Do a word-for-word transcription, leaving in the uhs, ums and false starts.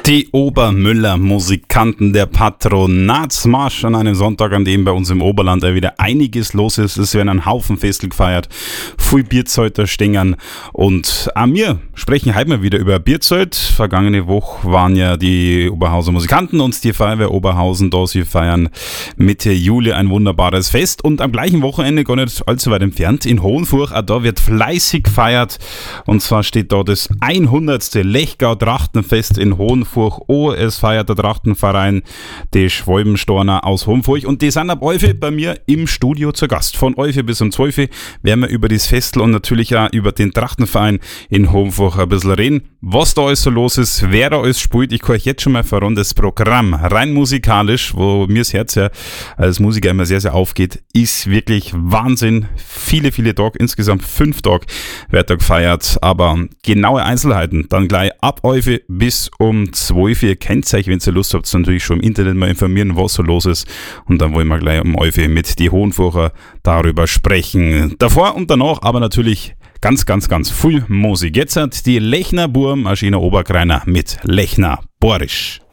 Die Obermüller Musikanten, der Patronatsmarsch an einem Sonntag, an dem bei uns im Oberland wieder einiges los ist. Es werden ein Haufen Festel gefeiert, viel Bierzeuter stängern und an mir sprechen heute mal wieder über Bierzeut. Vergangene Woche waren ja die Oberhauser Musikanten und die Feuerwehr Oberhausen da. Sie feiern Mitte Juli ein wunderbares Fest und am gleichen Wochenende, gar nicht allzu weit entfernt, in Hohenfurch, auch da wird fleißig gefeiert und zwar steht da das hundertste Lechgau-Trachtenfest in Hohenfurch. Oh, es feiert der Trachtenverein, die Schwalbenstorner aus Hohenfurch und die sind ab Eufe bei mir im Studio zu Gast. Von Eufe bis um zwölf werden wir über das Festel und natürlich auch über den Trachtenverein in Hohenfurch ein bisschen reden. Was da alles so los ist, wer da alles spielt, ich kann euch jetzt schon mal verraten, das Programm, rein musikalisch, wo mir das Herz ja als Musiker immer sehr, sehr aufgeht, ist wirklich Wahnsinn. Viele, viele Tage, insgesamt fünf Tage wird da gefeiert, aber genaue Einzelheiten dann gleich ab Eufe bis um zwölf. Ihr kennt euch, wenn ihr Lust habt, natürlich schon im Internet mal informieren, was so los ist. Und dann wollen wir gleich um Eufe mit die Hohenfurcher darüber sprechen. Davor und danach aber natürlich ganz, ganz, ganz viel Musik. Jetzt hat die Lechner Burm Maschine Oberkreiner mit Lechner Borisch.